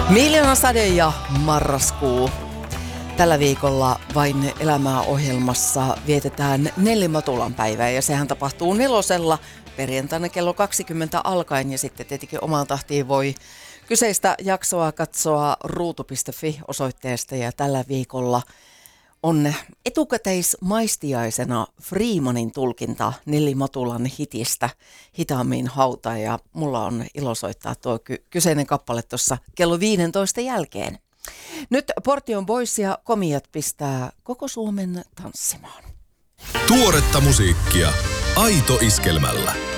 Miljoona sade ja marraskuu. Tällä viikolla Vain elämää -ohjelmassa vietetään Nelli Matulan päivää ja sehän tapahtuu 4:lla perjantaina kello 20 alkaen ja sitten tietenkin omaan tahtiin voi kyseistä jaksoa katsoa ruutu.fi-osoitteesta ja tällä viikolla on etukäteismaistiaisena Freemanin tulkinta Nelli Matulan hitistä Hitaammin hauta ja mulla on ilo soittaa tuo kyseinen kappale tuossa kello 15 jälkeen. Nyt Portion Boys ja Komiat pistää koko Suomen tanssimaan. Tuoretta musiikkia Aito Iskelmällä.